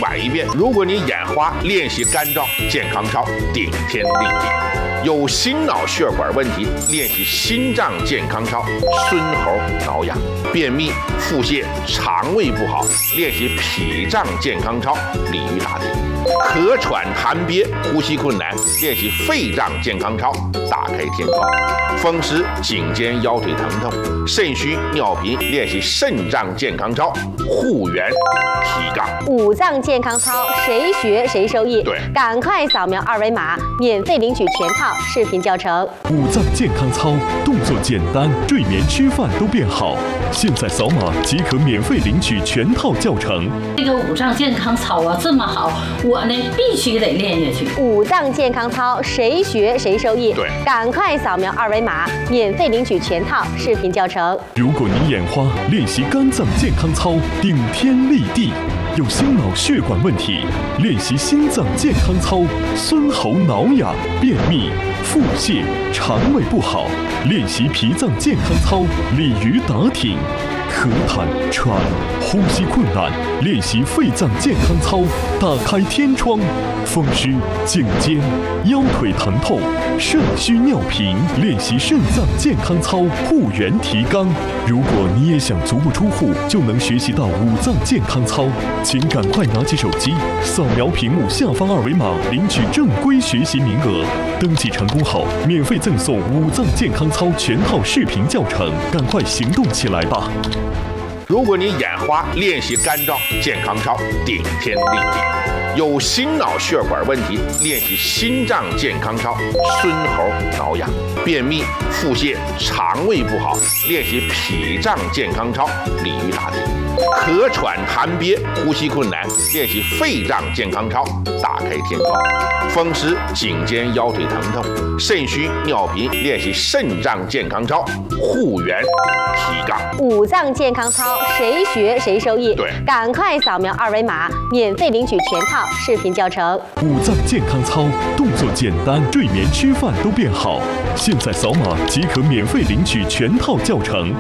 反一遍。如果你眼花，练习干燥健康操，顶天立地。有心脑血管问题，练习心脏健康操，孙猴挠痒；便秘、腹泻、肠胃不好，练习脾脏健康操，鲤鱼打挺；咳喘痰憋、呼吸困难，练习肺脏健康操，打开天窗；风湿、颈肩腰腿疼痛、肾虚尿频，练习肾脏健康操，护元提杠。 五脏健康操，谁学谁受益。 对， 赶快扫描二维码，免费领取全套视频教程。 五脏健康操，动作简单，睡眠吃饭都变好。现在扫码即可免费领取全套教程。 这个五脏健康操啊，这么好，我呢必须得练下去。 五脏健康操，谁学谁受益。 对， 赶快扫描二维码，免费领取全套视频教程。 如果你眼花，练习肝脏健康操，顶天立地。有心脑血管问题，练习心脏健康操，孙猴挠痒；便秘、腹泻、肠胃不好，练习脾脏健康操，鲤鱼打挺；咳痰喘、呼吸困难，练习肺脏健康操，打开天窗；风湿、颈肩、腰腿疼痛、肾虚尿频，练习肾脏健康操，护元提肛。如果你也想足不出户就能学习到五脏健康操，请赶快拿起手机，扫描屏幕下方二维码，领取正规学习名额。登记成功后，免费赠送五脏健康操全套视频教程，赶快行动起来吧！ 如果你眼花，练习干燥健康操，顶天立地。有心脑血管问题，练习心脏健康操，孙猴挠痒；便秘、腹泻、肠胃不好，练习脾脏健康操，鲤鱼打挺；咳喘痰憋、呼吸困难，练习肺脏健康操，打开天窗；风湿、颈肩腰腿疼痛、肾虚尿频，练习肾脏健康操，护元提杠。 五脏健康操，谁学谁受益。 对， 赶快扫描二维码，免费领取全套视频教程。 五脏健康操，动作简单，睡眠吃饭都变好。现在扫码即可免费领取全套教程。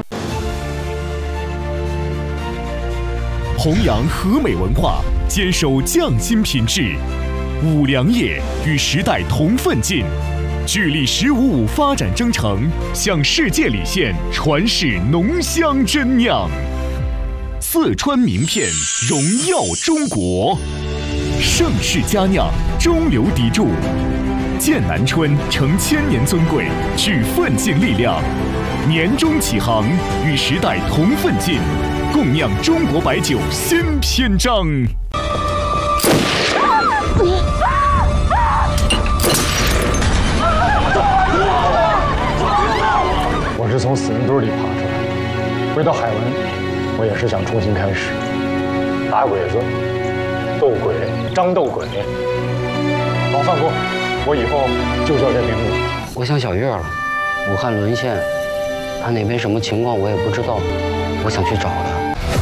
弘扬和美文化，坚守匠心品质，五粮液与时代同奋进，聚力1055发展征程，向世界礼献传世浓香真酿。四川名片荣耀中国，盛世佳酿中流砥柱，剑南春承千年尊贵，聚奋进力量，年终起航，与时代同奋进，共酿中国白酒新篇章。 我是从死人堆里爬出来，回到海文，我也是想重新开始。打鬼子、斗鬼、张斗鬼，老范公，我以后就叫这名字。 我想小月了，武汉沦陷，他那边什么情况我也不知道，我想去找他。